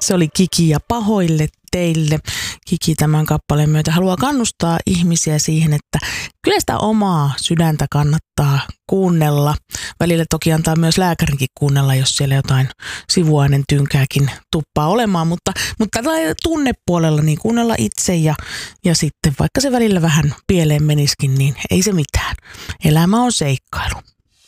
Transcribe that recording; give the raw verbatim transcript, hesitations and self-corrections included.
Se oli Kiki ja pahoille teille. Kiki tämän kappaleen myötä haluaa kannustaa ihmisiä siihen, että kyllä sitä omaa sydäntä kannattaa kuunnella. Välillä toki antaa myös lääkärinkin kuunnella, jos siellä jotain sivuainen tynkääkin tuppaa olemaan, mutta, mutta tunnepuolella niin kuunnella itse ja, ja sitten vaikka se välillä vähän pieleen meniskin, niin ei se mitään. Elämä on seikkailu.